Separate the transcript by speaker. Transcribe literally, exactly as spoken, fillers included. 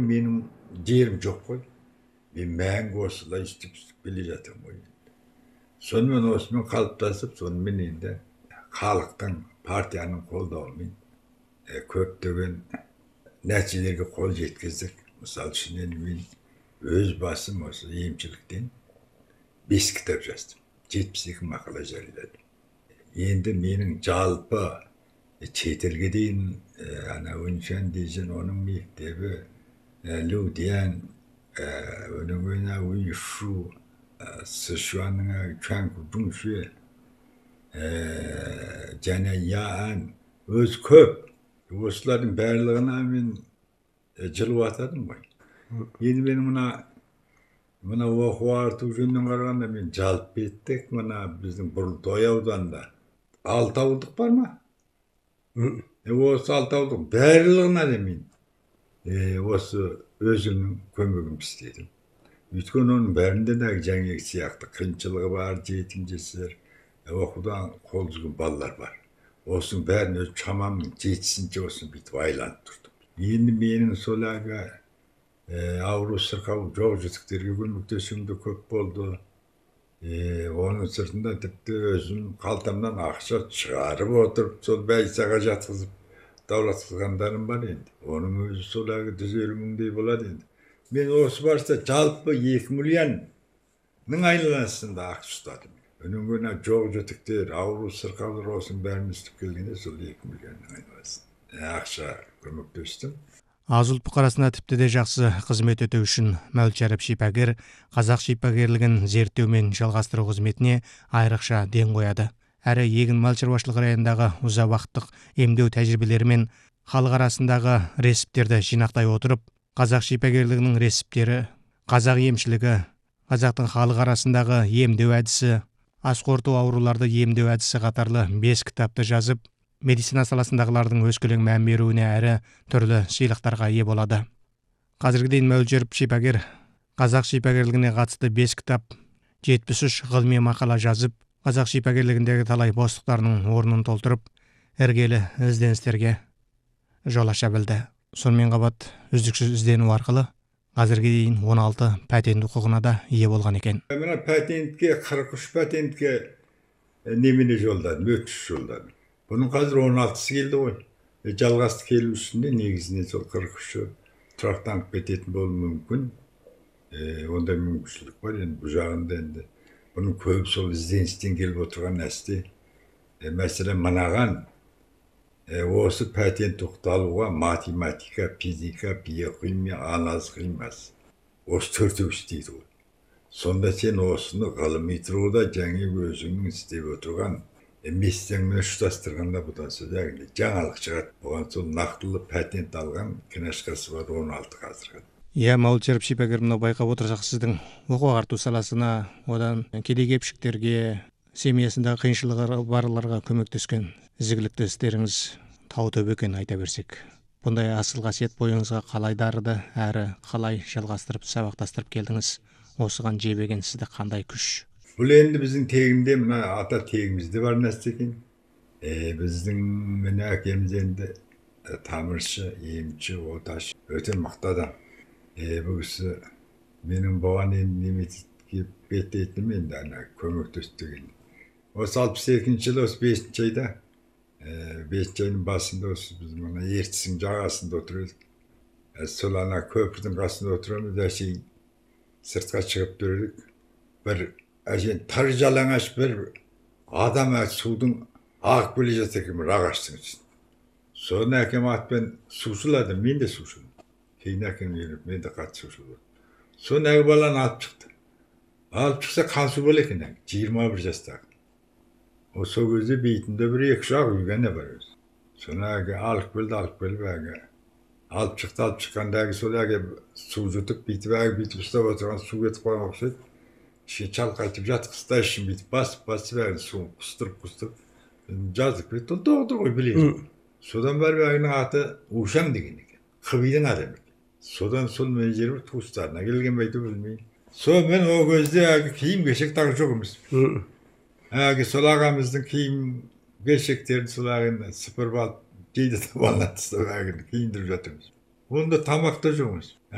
Speaker 1: менің жерім жоқ қой. Мен мәңгі осылай істеп келе жатырмын ғой. Сонымен осымен қалыптасып, сонымен енді халықтың, партияның қолдауымен көптеген нәтижелерге қол жеткіздік. Мысалы үшін енді мен өз басым осы емшіліктен бес кітап жаздым. жетпіс екі мақала жарияладым. Енді менің жалпы шетелге дейін ана Өншан дейсін, оның мектебі, Людян, оның өйна Уйшу, Сычуанның Чанку Дунши, және Яан, өз көп. Осылардың барлығына мен жылып атадым ғой. Енді мен мына мына оқу арту жөнінен қарағанда мен жалпы беттік, мына біздің Бұрылтай ауданында алты ауылдық бар ма? Осы алты ауылдық барлығына да мен осы өзімнің көмегімді істедім. Өйткені оның бәрінде де жаңағы сияқты қиыншылығы бар, жетім жесір, оқудан қол үзген балалар бар. Осының бәрін өз шамамның жетісінше осыны бүйтіп айланып тұрдым. Енді менің сол әлгі ауру сырқау жоқ жітіктерге көмектесуім де көп болды. Оның сыртында тіпті өзім қалтамнан ақша шығарып отырып, сол бәйсаға жатқызып даулатқызғандарым бар енді. Оның өзі сол әлгі жүз елу мыңдай болады енді. Мен осы барса жалпы екі миллионның айланасында ақша ұстадым. Оның көне жоқ жітіктер, ауру сырқаулар осының бәрін үстіп келгенде сол екі миллионның айланасында ақша көмектестім.
Speaker 2: Аз ұлт бұқарасына тіпті де жақсы қызмет өтеу үшін Мөлшәріп шипагер қазақ шипагерлігін зерттеу мен жалғастыру қызметіне айрықша ден қояды. Әрі егін мал шаруашылығы районындағы ұзақ уақыттық емдеу тәжірибелері мен халық арасындағы рецептерді жинақтай отырып, қазақ шипагерлігінің рецептері, қазақ емшілігі, қазақтың халық арасындағы емдеу әдісі, ас қорыту ауруларды емдеу әдісі қатарлы бес кітапты жазып, медицина саласындағылардың өскелең мән беруіне әрі түрлі сыйлықтарға ие болады. Қазірге дейін Мөлшәріп шипагер қазақ шипагерлігіне қатысты бес кітап, жетпіс үш ғылыми мақала жазып, қазақ шипагерлігіндегі талай бостықтарының орнын толтырып, іргелі ізденістерге жол аша білді. Сонымен қабат үздіксіз іздену арқылы қазірге дейін он алты патент құқығына да ие болған екен.
Speaker 1: Мына патентке қырық үш патентке немене жолдадым, өтініш жолдадым. Бұның қазір он алтысы келді ғой. Жалғасты келу үстінде негізінен сол қырық үші тұрақтанып кететін болуы мүмкін. Ондай мүмкіншілік бар. Енді бұл жағында енді бұның көп сол ізденістен келіп отырған нәрсе. Мәселен, мынаған осы патент тоқталуға математика, физика, биохимия, анализ химиясы. Осы төртеу істейді ғой. Сонда сен осыны ғылыми тұрғыда жаңа өзіңнің істеп отырған местермен ұштастырғанда бұдан сөз жаңалық шығады. Бұған сол нақтылы патент алған книжкасы бар он алты қазіргі.
Speaker 2: Иә, Мөлшәріп шипагер, мынау байқап отырсақ, сіздің оқу ағарту саласына, одан кедей-кепшіктерге, семьясындағы қиыншылығы барларға көмектескен ізгілікті істеріңіз тау төбе екенін айта берсек. Бұндай асыл қасиет бойыңызға қалай дарыды, әрі қалай жалғастырып, сабақтастырып келдіңіз? Осыған жебеген сізді қандай күш?
Speaker 1: Бұл енді біздің тегінде, мына ата тегімізде бар нәрсе екен. Біздің міне әкеміз енді тамыршы, емші, оташы, өте мықты адам. Бұл кісі менің бұған енді неметке беттейтінім енді ана көмектесті деген. Осы алпыс екінші жылы, осы бесінші айда, бесінші айдың басында осы біз мына ертістің жағасында отырдық. Сол ана көпірдің қасында отырамыз, әшейін сыртқа шығып тұрдық. Бір әжен тар жалаңаш бір адам судың ағып келе жатыр екен, бір ағаштың үстінде. Соны әкем атпен су сулады, мен де су суладым. Кейін әкем үйреніп, мен де қатты су суладым. Соны әгі баланы алып шықты. Алып шықса қан су бол екен, жиырма бір жастағы. Сол кезде бейтінде бір екі шақ үйгені бар өзі. Соны әгі алып келді, алып келіп әгі алып шықты, алып шыққанда әгі сол әгі су жұтып, бейтіп әгі бейтіп ұстап отырған су кетіп қойған ұқсайды. Шалқайтып жатқызды, ішін бүйтіп басып, басып әгін суын құстырып, құстырып, жаздық бет, ол доғдыр ғой білейді. Содан бәрі әгінің аты Ушан деген екен, Қыбидың адам екен. Содан сол мен жерім туыстарына келген бәйті білмейді. Сол мен о кезде әгі киім кешек тағы жоқ емес. Әгі сол ағамыздың киім кешектерін сол әгін сыпырып алып, кейді табанына тастап әгін киіндіріп жатырмыз. Онда тамақта жоқ емес.